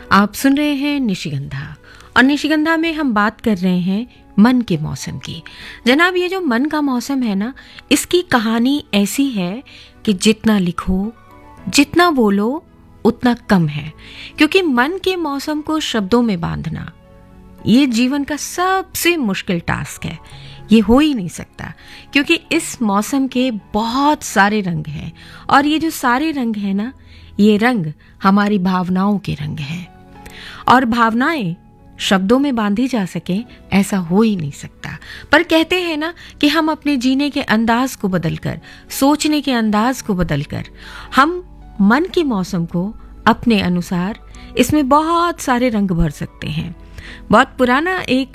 आप सुन रहे हैं निशिगंधा और निशिगंधा में हम बात कर रहे हैं मन के मौसम की। जनाब, ये जो मन का मौसम है ना, इसकी कहानी ऐसी है कि जितना लिखो, जितना बोलो उतना कम है, क्योंकि मन के मौसम को शब्दों में बांधना ये जीवन का सबसे मुश्किल टास्क है। ये हो ही नहीं सकता, क्योंकि इस मौसम के बहुत सारे रंग हैं और ये जो सारे रंग हैं ना, ये रंग हमारी भावनाओं के रंग हैं और भावनाएं शब्दों में बांधी जा सके ऐसा हो ही नहीं सकता। पर कहते हैं ना कि हम अपने जीने के अंदाज को बदलकर, सोचने के अंदाज को बदलकर, हम मन के मौसम को अपने अनुसार इसमें बहुत सारे रंग भर सकते हैं। बहुत पुराना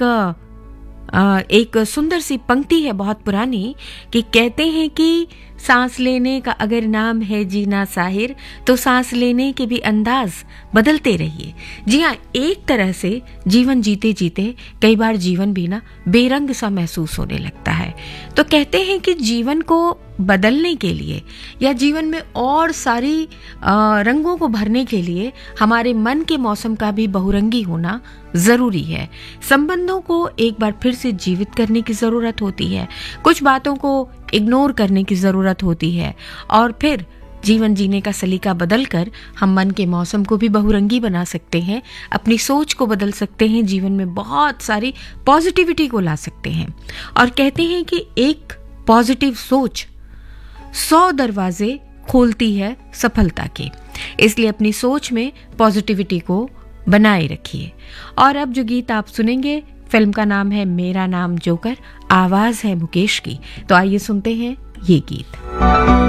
एक सुंदर सी पंक्ति है, बहुत पुरानी, कि कहते हैं कि सांस लेने का अगर नाम है जीना साहिर, तो सांस लेने के भी अंदाज बदलते रहिए। जी हाँ, एक तरह से जीवन जीते जीते कई बार जीवन भी ना बेरंग सा महसूस होने लगता है। तो कहते हैं कि जीवन को बदलने के लिए या जीवन में और सारी रंगों को भरने के लिए हमारे मन के मौसम का भी बहुरंगी होना जरूरी है। संबंधों को एक बार फिर से जीवित करने की जरूरत होती है, कुछ बातों को इग्नोर करने की जरूरत होती है और फिर जीवन जीने का सलीका बदलकर हम मन के मौसम को भी बहुरंगी बना सकते हैं, अपनी सोच को बदल सकते हैं, जीवन में बहुत सारी पॉजिटिविटी को ला सकते हैं। और कहते हैं कि एक पॉजिटिव सोच 100 दरवाजे खोलती है सफलता के। इसलिए अपनी सोच में पॉजिटिविटी को बनाए रखिए। और अब जो गीत आप सुनेंगे, फिल्म का नाम है मेरा नाम जोकर, आवाज है मुकेश की। तो आइए सुनते हैं ये गीत।